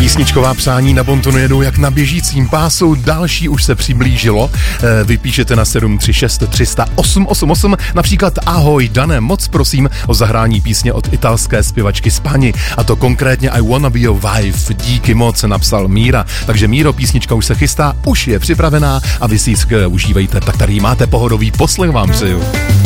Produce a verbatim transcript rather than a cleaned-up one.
Písničková přání na bontonu jedou jak na běžícím pásu, další už se přiblížilo. Vypíšete na sedm tři šest tři nula osm osm osm, například ahoj Dané, moc prosím o zahrání písně od italské zpěvačky Spani, a to konkrétně I Wanna Be Your Wife, díky moc, napsal Míra. Takže Míro, písnička už se chystá, už je připravená a vy si ji užívejte, tak tady máte pohodový poslech, vám přeju.